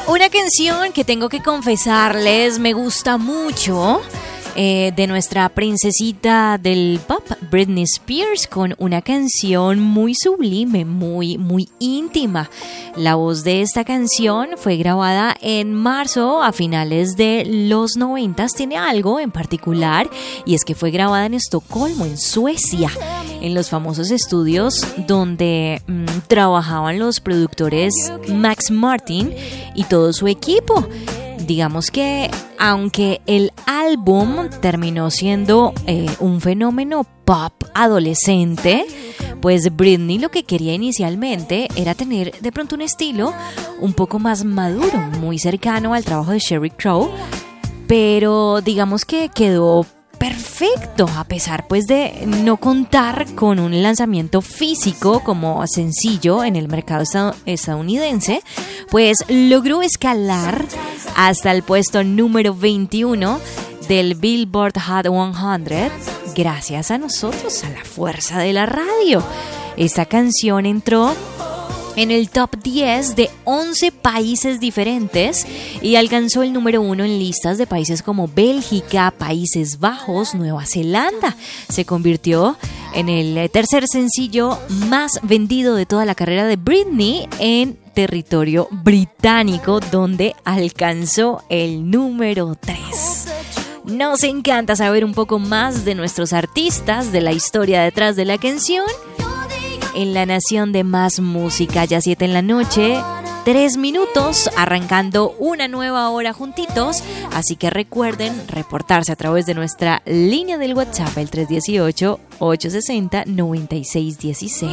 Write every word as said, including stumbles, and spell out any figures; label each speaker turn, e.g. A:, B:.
A: Una canción que tengo que confesarles me gusta mucho, eh, de nuestra princesita del pop, Britney Spears, con una canción muy sublime, muy, muy íntima. La voz de esta canción fue grabada en marzo, a finales de los noventas. Tiene algo en particular, y es que fue grabada en Estocolmo, en Suecia, en los famosos estudios donde mmm, trabajaban los productores Max Martin y todo su equipo. Digamos que aunque el álbum terminó siendo eh, un fenómeno pop adolescente, pues Britney lo que quería inicialmente era tener de pronto un estilo un poco más maduro, muy cercano al trabajo de Sheryl Crow, pero digamos que quedó perfecto, a pesar pues de no contar con un lanzamiento físico como sencillo en el mercado estadounidense, pues logró escalar hasta el puesto número veintiuno del Billboard Hot cien, gracias a nosotros, a la fuerza de la radio. Esta canción entró en el top diez de once países diferentes y alcanzó el número uno en listas de países como Bélgica, Países Bajos, Nueva Zelanda. Se convirtió en el tercer sencillo más vendido de toda la carrera de Britney en territorio británico, donde alcanzó el número tres. Nos encanta saber un poco más de nuestros artistas, de la historia detrás de la canción, en La Nación de Más Música. Ya siete en la noche, tres minutos, arrancando una nueva hora juntitos. Así que recuerden reportarse a través de nuestra línea del WhatsApp, el tres uno ocho, ocho seis cero, nueve seis uno seis.